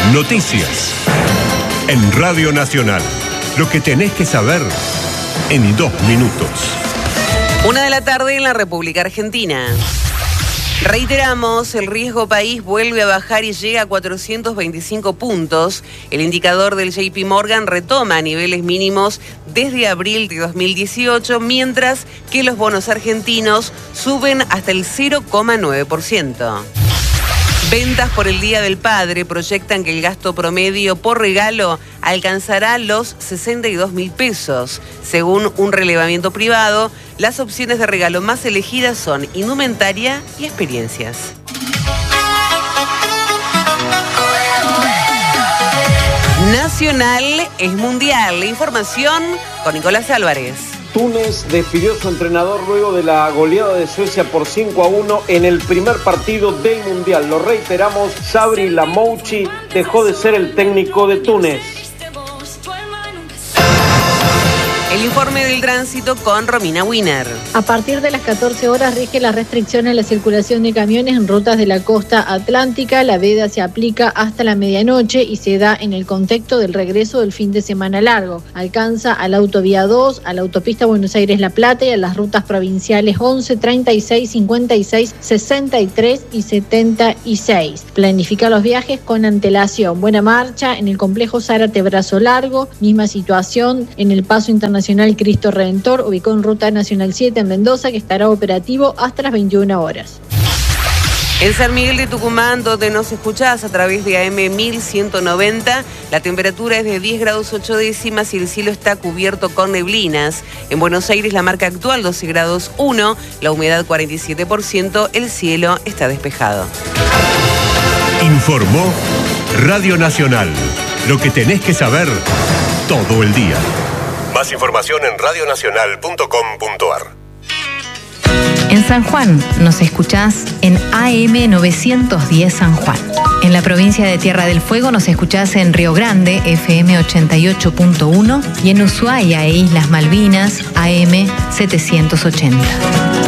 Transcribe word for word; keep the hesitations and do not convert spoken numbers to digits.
Noticias. En Radio Nacional. Lo que tenés que saber en dos minutos. Una de la tarde en la República Argentina. Reiteramos, el riesgo país vuelve a bajar y llega a cuatrocientos veinticinco puntos. El indicador del J P Morgan retoma niveles mínimos desde abril de dos mil dieciocho, mientras que los bonos argentinos suben hasta el cero coma nueve por ciento. Ventas por el Día del Padre proyectan que el gasto promedio por regalo alcanzará los sesenta y dos mil pesos. Según un relevamiento privado, las opciones de regalo más elegidas son indumentaria y experiencias. Nacional es mundial. La información con Nicolás Álvarez. Túnez despidió a su entrenador luego de la goleada de Suecia por cinco a uno en el primer partido del Mundial. Lo reiteramos, Sabri Lamouchi dejó de ser el técnico de Túnez. El informe del tránsito con Romina Wiener. A partir de las catorce horas rige la restricción a la circulación de camiones en rutas de la costa atlántica. La veda se aplica hasta la medianoche y se da en el contexto del regreso del fin de semana largo. Alcanza a la autovía dos, a la autopista Buenos Aires-La Plata y a las rutas provinciales once, treinta y seis, cincuenta y seis, sesenta y tres y setenta y seis. Planifica los viajes con antelación. Buena marcha en el complejo Zárate Brazo Largo. Misma situación en el paso internacional Nacional Cristo Redentor, ubicó en Ruta Nacional siete en Mendoza, que estará operativo hasta las veintiuna horas. En San Miguel de Tucumán, donde nos escuchás a través de A M mil ciento noventa, la temperatura es de diez grados ocho décimas y el cielo está cubierto con neblinas. En Buenos Aires la marca actual doce grados uno, la humedad cuarenta y siete por ciento, el cielo está despejado. Informó Radio Nacional. Lo que tenés que saber todo el día. Más información en radio nacional punto com punto a r. En San Juan nos escuchás en A M novecientos diez San Juan. En la provincia de Tierra del Fuego nos escuchás en Río Grande, F M ochenta y ocho punto uno, y en Ushuaia e Islas Malvinas, A M setecientos ochenta.